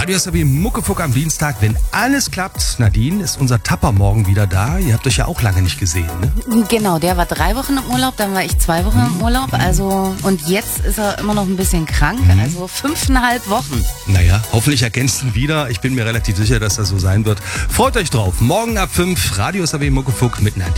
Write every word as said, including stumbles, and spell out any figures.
Radio S R W Muckefuck am Dienstag. Wenn alles klappt, Nadine, ist unser Tapper morgen wieder da. Ihr habt euch ja auch lange nicht gesehen, ne? Genau, der war drei Wochen im Urlaub, dann war ich zwei Wochen im Urlaub. Also, und jetzt ist er immer noch ein bisschen krank, Mhm. also fünfeinhalb Wochen. Naja, hoffentlich ergänzen wieder. Ich bin mir relativ sicher, dass das so sein wird. Freut euch drauf. Morgen ab fünf, Radio S R W Muckefuck mit Nadine.